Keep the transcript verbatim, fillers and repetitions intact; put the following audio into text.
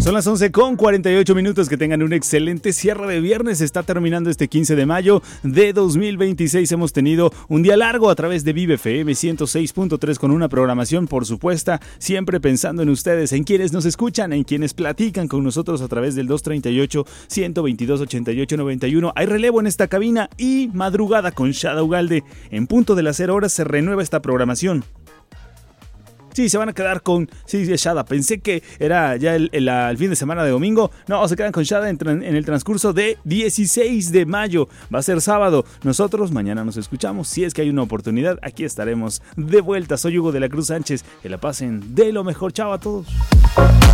Son las once con cuarenta y ocho minutos. Que tengan un excelente cierre de viernes. Está terminando este quince de mayo de dos mil veintiséis. Hemos tenido un día largo a través de Vive F M ciento seis punto tres con una programación, por supuesto, siempre pensando en ustedes, en quienes nos escuchan, en quienes platican con nosotros a través del dos treinta y ocho, ciento veintidós, ochenta y ocho, noventa y uno. Hay relevo en esta cabina y madrugada con Shada Ugalde. En punto de las cero horas se renueva esta programación. Sí, se van a quedar con... Sí, Shada. Pensé que era ya el, el, el fin de semana de domingo. No, se quedan con Shada en, en el transcurso de dieciséis de mayo. Va a ser sábado. Nosotros mañana nos escuchamos. Si es que hay una oportunidad, aquí estaremos de vuelta. Soy Hugo de la Cruz Sánchez. Que la pasen de lo mejor. Chao a todos.